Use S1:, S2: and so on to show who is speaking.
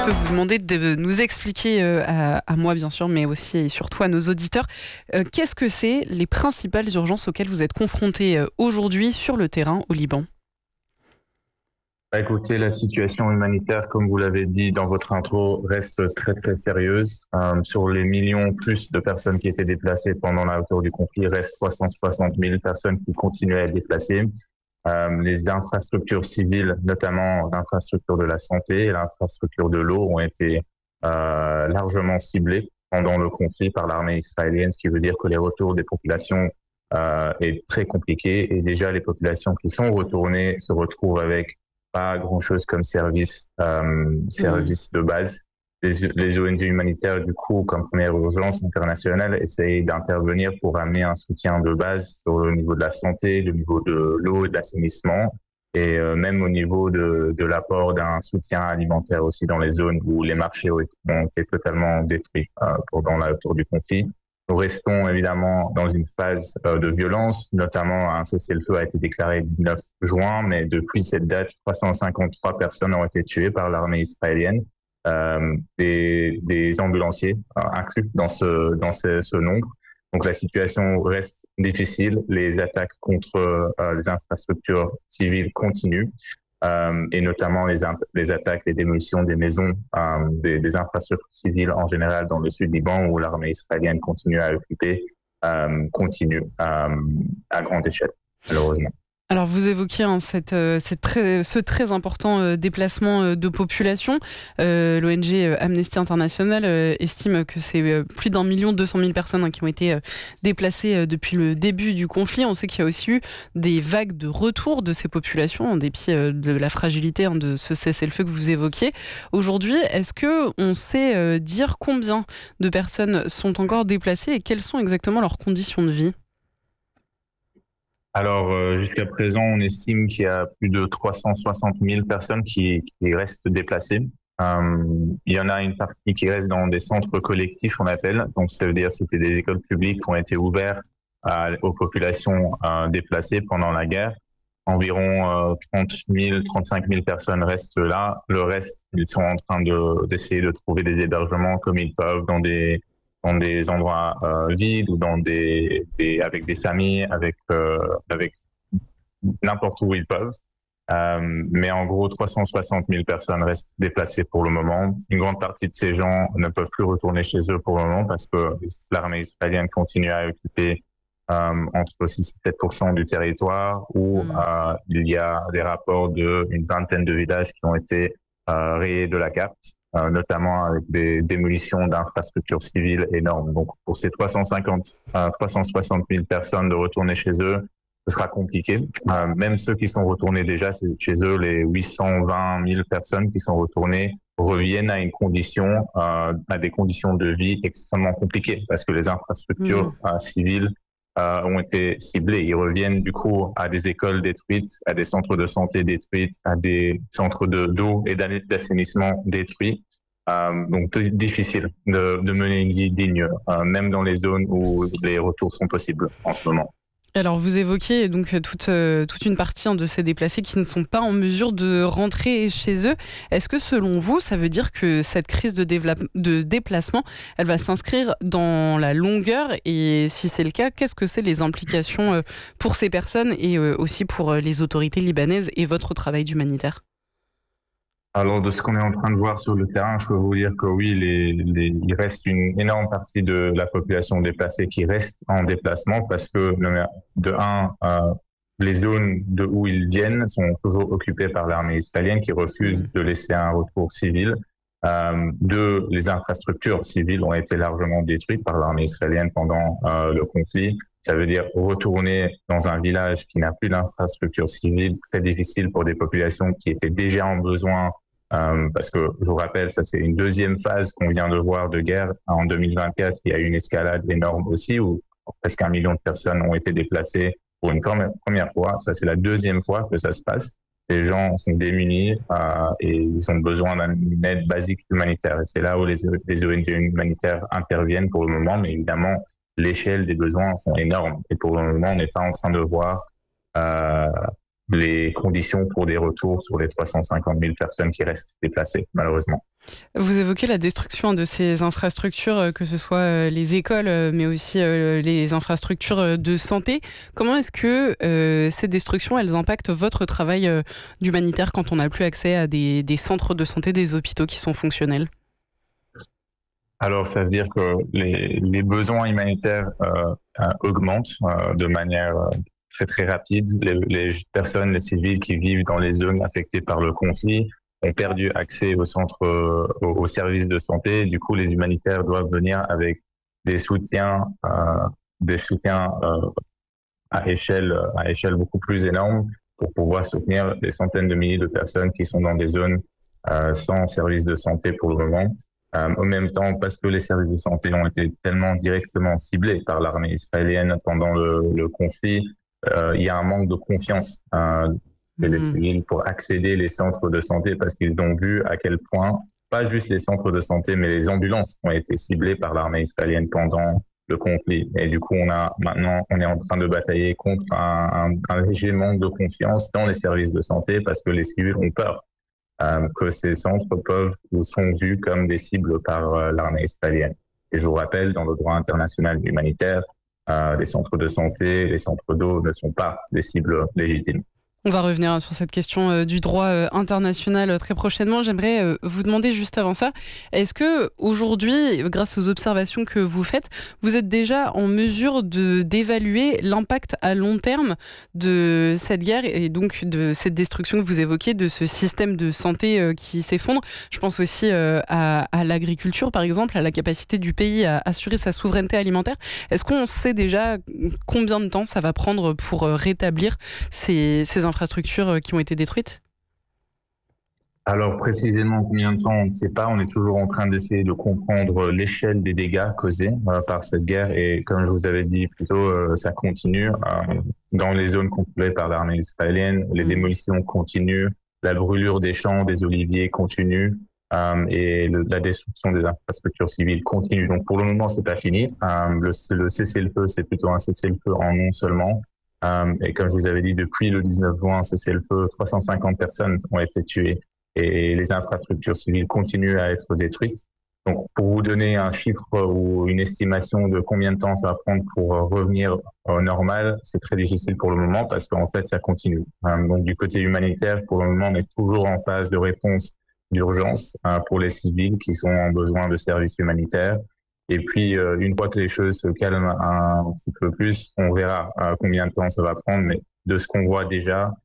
S1: je peux vous demander de nous expliquer à moi bien sûr, mais aussi et surtout à nos auditeurs, qu'est-ce que c'est les principales urgences auxquelles vous êtes confrontés aujourd'hui sur le terrain au Liban?
S2: Écoutez, la situation humanitaire, comme vous l'avez dit dans votre intro, reste très très sérieuse. Sur les millions plus de personnes qui étaient déplacées pendant la hauteur du conflit, il reste 360 000 personnes qui continuent à être déplacées. Les infrastructures civiles, notamment l'infrastructure de la santé et l'infrastructure de l'eau, ont été largement ciblées pendant le conflit par l'armée israélienne, ce qui veut dire que les retours des populations est très compliqué. Et déjà, les populations qui sont retournées se retrouvent avec pas grand-chose comme service de base. Les ONG humanitaires, du coup, comme première urgence internationale, essayent d'intervenir pour amener un soutien de base sur le niveau de la santé, le niveau de l'eau et de l'assainissement, et même au niveau de l'apport d'un soutien alimentaire aussi dans les zones où les marchés ont été totalement détruits pendant la retour du conflit. Nous restons évidemment dans une phase de violence, notamment un cessez-le-feu a été déclaré le 19 juin, mais depuis cette date, 353 personnes ont été tuées par l'armée israélienne, des ambulanciers inclus dans ce nombre. Donc la situation reste difficile, les attaques contre les infrastructures civiles continuent. Et notamment les attaques, les démolitions des maisons, des infrastructures civiles en général dans le sud Liban où l'armée israélienne continue à occuper, continue à grande échelle, malheureusement.
S1: Alors vous évoquiez ce très important déplacement de population. L'ONG Amnesty International estime que c'est plus d'1 200 000 personnes qui ont été déplacées depuis le début du conflit. On sait qu'il y a aussi eu des vagues de retour de ces populations en dépit de la fragilité de ce cessez-le-feu que vous évoquiez. Aujourd'hui, est-ce qu'on sait dire combien de personnes sont encore déplacées et quelles sont exactement leurs conditions de vie ?
S2: Alors, jusqu'à présent, on estime qu'il y a plus de 360 000 personnes qui restent déplacées. Il y en a une partie qui reste dans des centres collectifs, on appelle. Donc, ça veut dire que c'était des écoles publiques qui ont été ouvertes aux populations déplacées pendant la guerre. Environ 30 000, 35 000 personnes restent là. Le reste, ils sont en train d'essayer de trouver des hébergements comme ils peuvent dans des endroits vides ou avec des familles, avec n'importe où ils peuvent. Mais en gros, 360 000 personnes restent déplacées pour le moment. Une grande partie de ces gens ne peuvent plus retourner chez eux pour le moment parce que l'armée israélienne continue à occuper entre 6 et 7% du territoire où il y a des rapports d'une vingtaine de villages qui ont été rayés de la carte. Notamment avec des démolitions d'infrastructures civiles énormes. Donc, pour ces 360 000 personnes de retourner chez eux, ce sera compliqué. Même ceux qui sont retournés déjà chez eux, les 820 000 personnes qui sont retournées reviennent à à des conditions de vie extrêmement compliquées parce que les infrastructures civiles ont été ciblés. Ils reviennent du coup à des écoles détruites, à des centres de santé détruites, à des centres d'eau et d'assainissement détruits. Donc difficile de mener une vie digne, même dans les zones où les retours sont possibles en ce moment.
S1: Alors vous évoquiez donc toute une partie de ces déplacés qui ne sont pas en mesure de rentrer chez eux. Est-ce que selon vous, ça veut dire que cette crise de déplacement, elle va s'inscrire dans la longueur? Et si c'est le cas, qu'est-ce que c'est les implications pour ces personnes et aussi pour les autorités libanaises et votre travail d'humanitaire?
S2: Alors, de ce qu'on est en train de voir sur le terrain, je peux vous dire que oui, il reste une énorme partie de la population déplacée qui reste en déplacement parce que, les zones où ils viennent sont toujours occupées par l'armée israélienne qui refuse de laisser un retour civil. Deux, les infrastructures civiles ont été largement détruites par l'armée israélienne pendant le conflit. Ça veut dire retourner dans un village qui n'a plus d'infrastructure civile, très difficile pour des populations qui étaient déjà en besoin. Parce que, je vous rappelle, ça c'est une deuxième phase qu'on vient de voir de guerre. En 2024, il y a eu une escalade énorme aussi où presque 1 million de personnes ont été déplacées pour une première fois. Ça c'est la deuxième fois que ça se passe. Ces gens sont démunis et ils ont besoin d'une aide basique humanitaire. Et c'est là où les ONG humanitaires interviennent pour le moment. Mais évidemment, l'échelle des besoins sont énormes. Et pour le moment, on n'est pas en train de voir les conditions pour des retours sur les 350 000 personnes qui restent déplacées, malheureusement.
S1: Vous évoquez la destruction de ces infrastructures, que ce soit les écoles, mais aussi les infrastructures de santé. Comment est-ce que ces destructions, elles impactent votre travail d'humanitaire quand on n'a plus accès à des centres de santé, des hôpitaux qui sont fonctionnels?
S2: Alors, ça veut dire que les besoins humanitaires augmentent de manière très très rapide. Les personnes, les civils qui vivent dans les zones affectées par le conflit ont perdu accès aux centres, aux services de santé. Du coup, les humanitaires doivent venir avec des soutiens à échelle beaucoup plus énorme pour pouvoir soutenir des centaines de milliers de personnes qui sont dans des zones sans services de santé pour le moment. En même temps, parce que les services de santé ont été tellement directement ciblés par l'armée israélienne pendant le conflit, il y a un manque de confiance des civils pour accéder les centres de santé parce qu'ils ont vu à quel point, pas juste les centres de santé, mais les ambulances ont été ciblées par l'armée israélienne pendant le conflit. Et du coup, on est en train de batailler contre un léger manque de confiance dans les services de santé parce que les civils ont peur que ces centres peuvent ou sont vus comme des cibles par l'armée israélienne. Et je vous rappelle, dans le droit international humanitaire, les centres de santé, les centres d'eau ne sont pas des cibles légitimes.
S1: On va revenir sur cette question du droit international très prochainement. J'aimerais vous demander juste avant ça, est-ce que aujourd'hui, grâce aux observations que vous faites, vous êtes déjà en mesure d'évaluer l'impact à long terme de cette guerre et donc de cette destruction que vous évoquez, de ce système de santé qui s'effondre? Je pense aussi à l'agriculture, par exemple, à la capacité du pays à assurer sa souveraineté alimentaire. Est-ce qu'on sait déjà combien de temps ça va prendre pour rétablir ces infrastructures qui ont été détruites?
S2: Alors précisément combien de temps, on ne sait pas. On est toujours en train d'essayer de comprendre l'échelle des dégâts causés par cette guerre. Et comme je vous avais dit plus tôt, ça continue. Dans les zones contrôlées par l'armée israélienne, les démolitions continuent, la brûlure des champs, des oliviers continue et la destruction des infrastructures civiles continue. Donc pour le moment, c'est pas fini. Le cessez-le-feu, c'est plutôt un cessez-le-feu en nom seulement. Et comme je vous avais dit, depuis le 19 juin, cessez-le-feu, 350 personnes ont été tuées et les infrastructures civiles continuent à être détruites. Donc, pour vous donner un chiffre ou une estimation de combien de temps ça va prendre pour revenir au normal, c'est très difficile pour le moment parce qu'en fait, ça continue. Donc, du côté humanitaire, pour le moment, on est toujours en phase de réponse d'urgence pour les civils qui sont en besoin de services humanitaires. Et puis, une fois que les choses se calment un petit peu plus, on verra combien de temps ça va prendre. Mais de ce qu'on voit déjà,